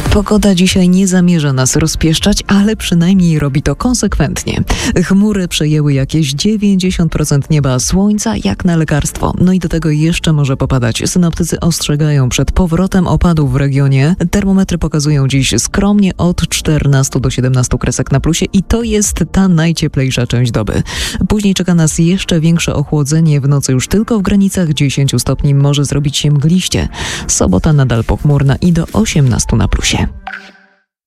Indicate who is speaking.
Speaker 1: Pogoda dzisiaj nie zamierza nas rozpieszczać, ale przynajmniej robi to konsekwentnie. Chmury przejęły jakieś 90% nieba, słońca jak na lekarstwo. No i do tego jeszcze może popadać. Synoptycy ostrzegają przed powrotem opadów w regionie. Termometry pokazują dziś skromnie od 14 do 17 kresek na plusie i to jest ta najcieplejsza część doby. Później czeka nas jeszcze większe ochłodzenie. W nocy już tylko w granicach 10 stopni może zrobić się mgliście. Sobota nadal pochmurna i do 18 na plusie.